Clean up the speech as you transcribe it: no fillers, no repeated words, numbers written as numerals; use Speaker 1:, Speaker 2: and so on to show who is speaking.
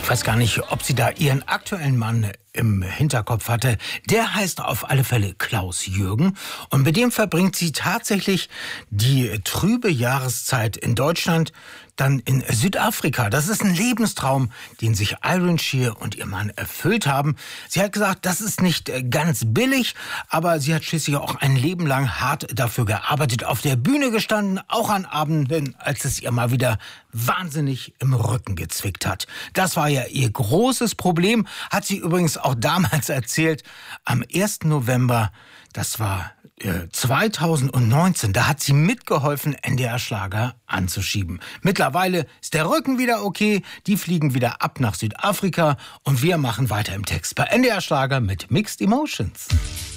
Speaker 1: Ich weiß gar nicht, ob sie da ihren aktuellen Mann im Hinterkopf hatte. Der heißt auf alle Fälle Klaus Jürgen und mit dem verbringt sie tatsächlich die trübe Jahreszeit in Deutschland, dann in Südafrika. Das ist ein Lebenstraum, den sich Iron Shear und ihr Mann erfüllt haben. Sie hat gesagt, das ist nicht ganz billig, aber sie hat schließlich auch ein Leben lang hart dafür gearbeitet, auf der Bühne gestanden, auch an Abenden, als es ihr mal wieder wahnsinnig im Rücken gezwickt hat. Das war ja ihr großes Problem, hat sie übrigens auch damals erzählt, am 1. November, das war 2019, da hat sie mitgeholfen, NDR Schlager anzuschieben. Mittlerweile ist der Rücken wieder okay, die fliegen wieder ab nach Südafrika und wir machen weiter im Text bei NDR Schlager mit Mixed Emotions.